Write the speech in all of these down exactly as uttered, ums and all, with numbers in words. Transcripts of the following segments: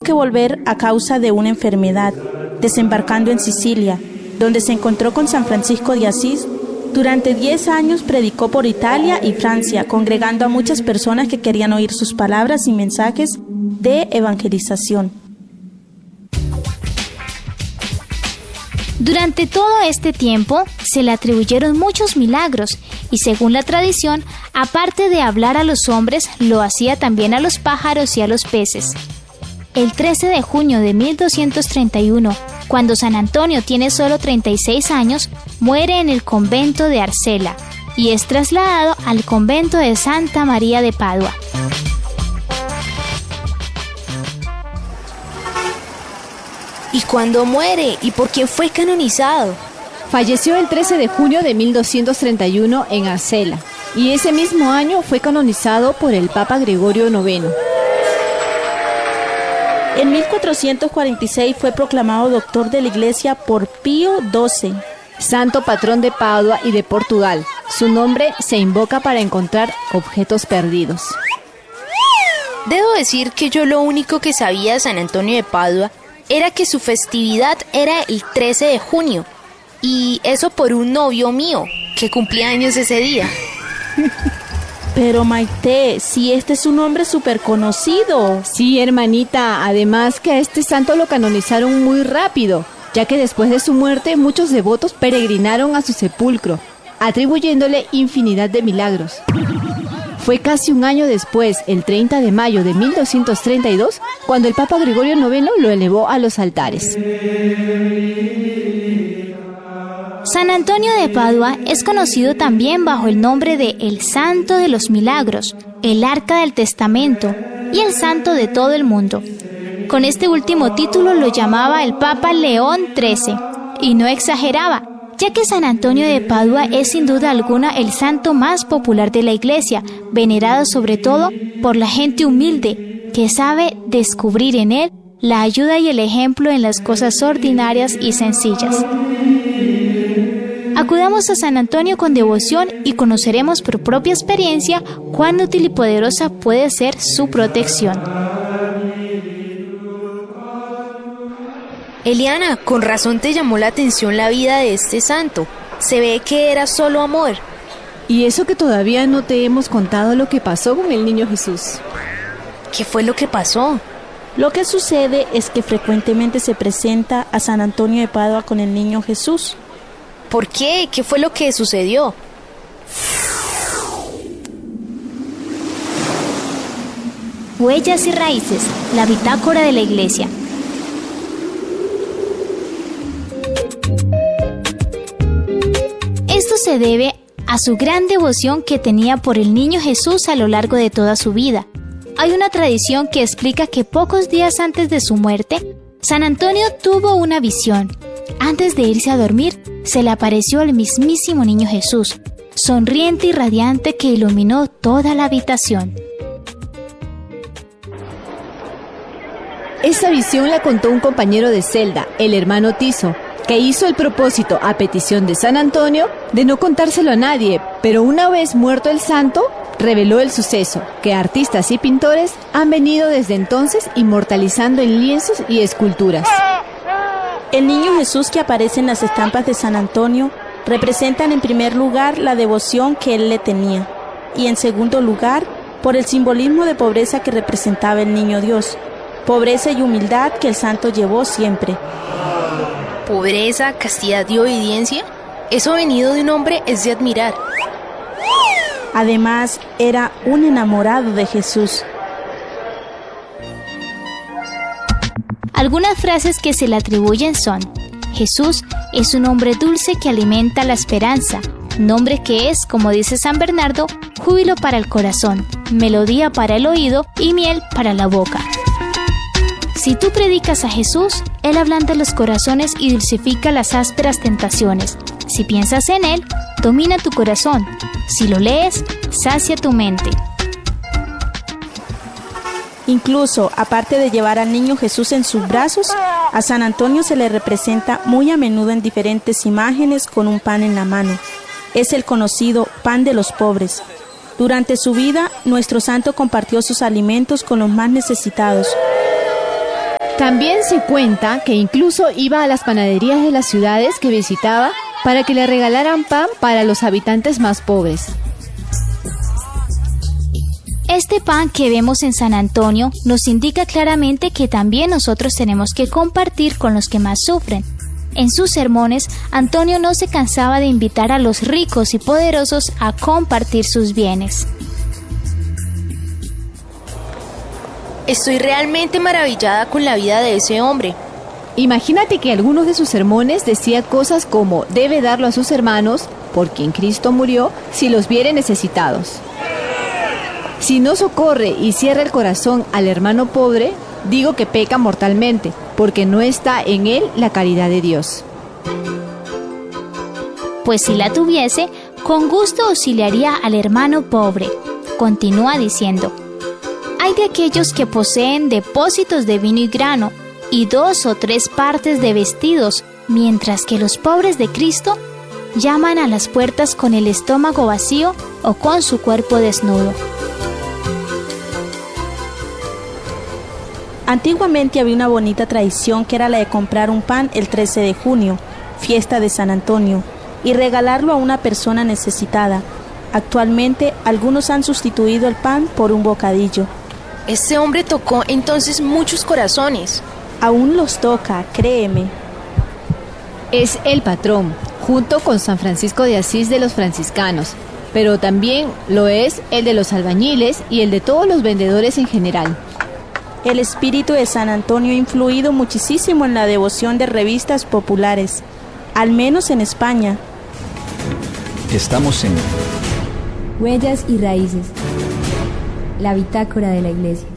que volver a causa de una enfermedad, desembarcando en Sicilia, donde se encontró con San Francisco de Asís. Durante diez años predicó por Italia y Francia, congregando a muchas personas que querían oír sus palabras y mensajes de evangelización. Durante todo este tiempo se le atribuyeron muchos milagros y según la tradición, aparte de hablar a los hombres, lo hacía también a los pájaros y a los peces. El trece de junio de mil doscientos treinta y uno, cuando San Antonio tiene solo treinta y seis años, muere en el convento de Arcela y es trasladado al convento de Santa María de Padua. ¿Y cuándo muere? ¿Y por quién fue canonizado? Falleció el trece de junio de mil doscientos treinta y uno en Arcela y ese mismo año fue canonizado por el Papa Gregorio noveno. En mil cuatrocientos cuarenta y seis fue proclamado doctor de la Iglesia por Pío doce. Santo patrón de Padua y de Portugal. Su nombre se invoca para encontrar objetos perdidos. Debo decir que yo lo único que sabía de San Antonio de Padua era que su festividad era el trece de junio. Y eso por un novio mío, que cumplía años ese día. Pero Maite, si este es un hombre súper conocido. Sí, hermanita, además que a este santo lo canonizaron muy rápido, ya que después de su muerte muchos devotos peregrinaron a su sepulcro, atribuyéndole infinidad de milagros. Fue casi un año después, el treinta de mayo de mil doscientos treinta y dos, cuando el Papa Gregorio noveno lo elevó a los altares. San Antonio de Padua es conocido también bajo el nombre de el Santo de los Milagros, el Arca del Testamento y el Santo de todo el mundo. Con este último título lo llamaba el Papa León trece, y no exageraba, ya que San Antonio de Padua es sin duda alguna el santo más popular de la Iglesia, venerado sobre todo por la gente humilde, que sabe descubrir en él la ayuda y el ejemplo en las cosas ordinarias y sencillas. Acudamos a San Antonio con devoción y conoceremos por propia experiencia cuán útil y poderosa puede ser su protección. Eliana, con razón te llamó la atención la vida de este santo. Se ve que era solo amor. Y eso que todavía no te hemos contado lo que pasó con el niño Jesús. ¿Qué fue lo que pasó? Lo que sucede es que frecuentemente se presenta a San Antonio de Padua con el niño Jesús. ¿Por qué? ¿Qué fue lo que sucedió? Huellas y raíces, la bitácora de la Iglesia. Esto se debe a su gran devoción que tenía por el niño Jesús a lo largo de toda su vida. Hay una tradición que explica que pocos días antes de su muerte, San Antonio tuvo una visión. Antes de irse a dormir, se le apareció el mismísimo niño Jesús, sonriente y radiante que iluminó toda la habitación. Esta visión la contó un compañero de celda, el hermano Tiso, que hizo el propósito, a petición de San Antonio, de no contárselo a nadie, pero una vez muerto el santo, reveló el suceso, que artistas y pintores han venido desde entonces inmortalizando en lienzos y esculturas. El niño Jesús que aparece en las estampas de San Antonio representan en primer lugar la devoción que él le tenía y en segundo lugar por el simbolismo de pobreza que representaba el niño Dios, pobreza y humildad que el santo llevó siempre. ¿Pobreza, castidad y obediencia? Eso venido de un hombre es de admirar. Además, era un enamorado de Jesús. Algunas frases que se le atribuyen son: Jesús es un hombre dulce que alimenta la esperanza, nombre que es, como dice San Bernardo, júbilo para el corazón, melodía para el oído y miel para la boca. Si tú predicas a Jesús, Él ablanda los corazones y dulcifica las ásperas tentaciones. Si piensas en Él, domina tu corazón. Si lo lees, sacia tu mente. Incluso, aparte de llevar al niño Jesús en sus brazos, a San Antonio se le representa muy a menudo en diferentes imágenes con un pan en la mano. Es el conocido pan de los pobres. Durante su vida, nuestro santo compartió sus alimentos con los más necesitados. También se cuenta que incluso iba a las panaderías de las ciudades que visitaba para que le regalaran pan para los habitantes más pobres. Este pan que vemos en San Antonio nos indica claramente que también nosotros tenemos que compartir con los que más sufren. En sus sermones, Antonio no se cansaba de invitar a los ricos y poderosos a compartir sus bienes. Estoy realmente maravillada con la vida de ese hombre. Imagínate que algunos de sus sermones decía cosas como debe darlo a sus hermanos, por quien Cristo murió, si los viere necesitados. Si no socorre y cierra el corazón al hermano pobre, digo que peca mortalmente, porque no está en él la caridad de Dios. Pues si la tuviese, con gusto auxiliaría al hermano pobre. Continúa diciendo: hay de aquellos que poseen depósitos de vino y grano, y dos o tres partes de vestidos, mientras que los pobres de Cristo llaman a las puertas con el estómago vacío o con su cuerpo desnudo. Antiguamente había una bonita tradición que era la de comprar un pan el trece de junio, fiesta de San Antonio, y regalarlo a una persona necesitada. Actualmente, algunos han sustituido el pan por un bocadillo. Este hombre tocó entonces muchos corazones. Aún los toca, créeme. Es el patrón, junto con San Francisco de Asís de los franciscanos, pero también lo es el de los albañiles y el de todos los vendedores en general. El espíritu de San Antonio ha influido muchísimo en la devoción de revistas populares, al menos en España. Estamos en Huellas y Raíces, la bitácora de la Iglesia.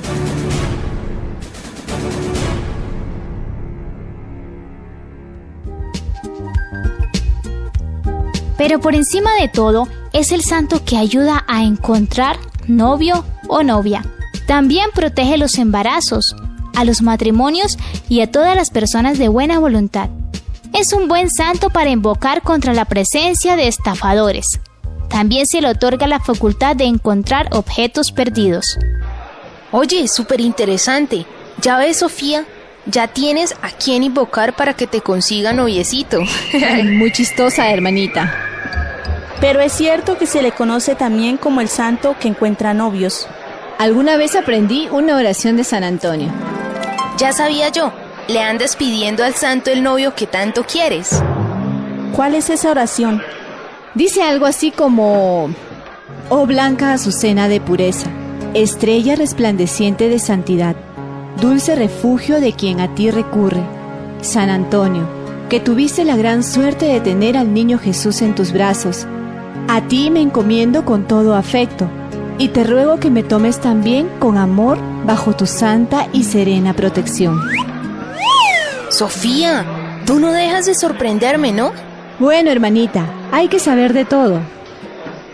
Pero por encima de todo, es el santo que ayuda a encontrar novio o novia. También protege los embarazos, a los matrimonios y a todas las personas de buena voluntad. Es un buen santo para invocar contra la presencia de estafadores. También se le otorga la facultad de encontrar objetos perdidos. Oye, súper interesante. Ya ves, Sofía, ya tienes a quién invocar para que te consiga noviecito. Muy chistosa, hermanita. Pero es cierto que se le conoce también como el santo que encuentra novios. Alguna vez aprendí una oración de San Antonio. Ya sabía yo, le andas pidiendo al santo el novio que tanto quieres. ¿Cuál es esa oración? Dice algo así como: oh blanca azucena de pureza, estrella resplandeciente de santidad, dulce refugio de quien a ti recurre, San Antonio, que tuviste la gran suerte de tener al niño Jesús en tus brazos. A ti me encomiendo con todo afecto, y te ruego que me tomes también con amor bajo tu santa y serena protección. Sofía, tú no dejas de sorprenderme, ¿no? Bueno, hermanita, hay que saber de todo.